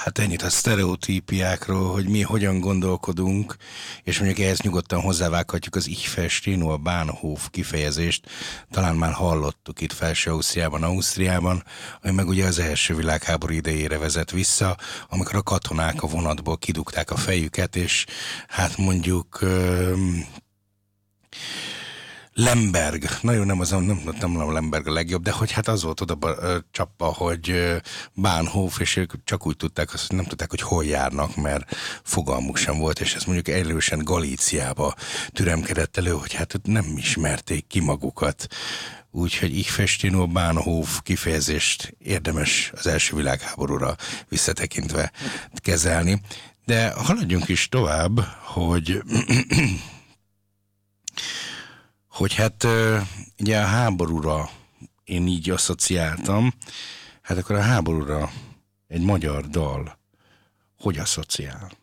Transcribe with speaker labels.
Speaker 1: Hát ennyit a sztereotípiákról, hogy mi hogyan gondolkodunk, és mondjuk ehhez nyugodtan hozzávághatjuk az Ich verstehe nur Bahnhof kifejezést, talán már hallottuk itt Felső-Ausztriában, Ausztriában, ami meg ugye az első világháború idejére vezet vissza, amikor a katonák a vonatból kidugták a fejüket, és hát mondjuk Lemberg, nagyon nem a Lemberg a legjobb, de hogy hát az volt oda csappa, hogy Bahnhof, és ők csak úgy tudták, azt nem tudták, hogy hol járnak, mert fogalmuk sem volt, és ez mondjuk erősen Galíciába türemkedett elő, hogy hát nem ismerték ki magukat. Úgyhogy Ich verstehe nur Bahnhof kifejezést érdemes az első világháborúra visszatekintve kezelni. De haladjunk is tovább, hogy hát ugye a háborúra én így asszociáltam, hát akkor a háborúra egy magyar dal hogy asszociál?